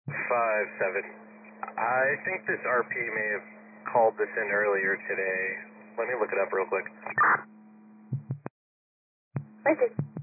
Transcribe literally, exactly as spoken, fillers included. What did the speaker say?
five seven. I think this R P may have called this in earlier today. Let me look it up real quick. Thank you.